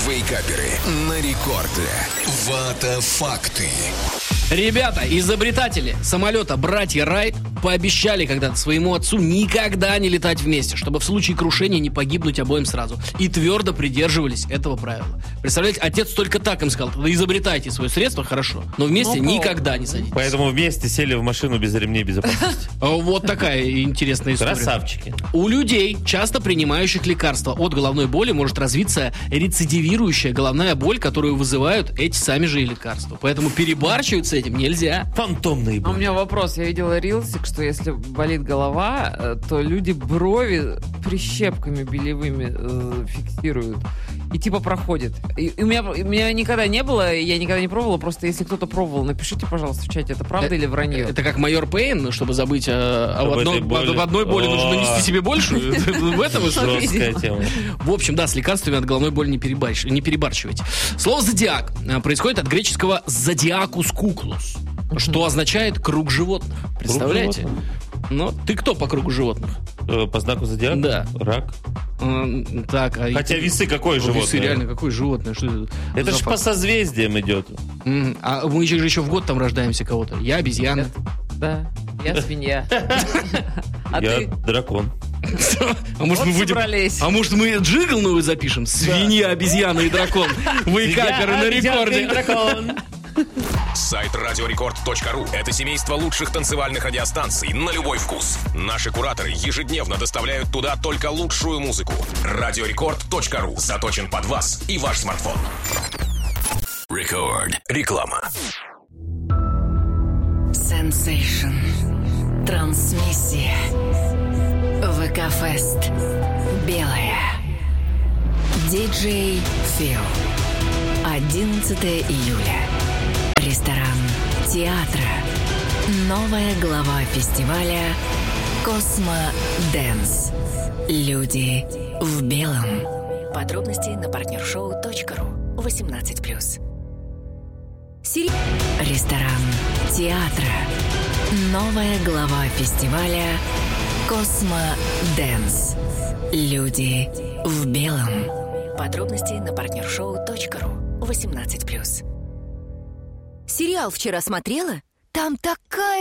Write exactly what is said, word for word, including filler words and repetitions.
Вейкаперы на рекорде. Вата факты. Ребята, изобретатели самолета братья Райт пообещали когда-то своему отцу никогда не летать вместе, чтобы в случае крушения не погибнуть обоим сразу. И твердо придерживались этого правила. Представляете, отец только так им сказал: вы изобретайте свое средство, хорошо, но вместе Ну, никогда не садитесь. Поэтому вместе сели в машину без ремней безопасности. Вот такая интересная история. Красавчики. У людей, часто принимающих лекарства от головной боли, может развиться рецидивирующая головная боль, которую вызывают эти сами же и лекарства. Поэтому перебарщивать с этим нельзя. Фантомные А у боли. меня вопрос. Я видела рилсик, что если болит голова, э, то люди брови прищепками белевыми э, фиксируют. И типа проходит. И, и у, меня, у меня никогда не было, я никогда не пробовала. Просто если кто-то пробовал, напишите, пожалуйста, в чате, это правда Э, или вранье? Это как майор Пейн, чтобы забыть о, Об об одной, этой боли. об одной боли нужно О. нанести себе большую. В этом и суть. Жесткая тема. В общем, да, с лекарствами от головной боли не, перебарщ- не перебарщивайте. Слово «зодиак» а, происходит от греческого «зодиакус куклус», что означает «круг животных». Представляете? животных. Ну, ты кто по кругу животных? Э, По знаку зодиака? Да. Рак. М, Так, а Хотя и- весы какое Весы, животное? реально, какое животное? Что это Это за же по факт? созвездиям идет. М, А мы же еще в год там рождаемся кого-то. Я обезьяна. Да, я свинья. А Я ты? дракон. А может, Вот мы выйдем... собрались. А может, мы джигл новый запишем? Свинья, обезьяна и дракон. Вейкаперы на рекорде. Дракон. Сайт радиорекорд точка ру – это семейство лучших танцевальных радиостанций на любой вкус. Наши кураторы ежедневно доставляют туда только лучшую музыку. радиорекорд точка ру заточен под вас и ваш смартфон. Рекорд. Реклама. Sensation. Трансмиссия. ВК-фест. Белая. Диджей Фил. одиннадцатого июля. Ресторан театра. Новая глава фестиваля Космо Дэнс. Люди в белом. Подробности на партнершоу точка ру. восемнадцать плюс. Сери... Ресторан театра. Новая глава фестиваля Космо Дэнс. Люди в белом. Подробности на партнершоу точка ру. восемнадцать плюс. Сериал вчера смотрела? Там такая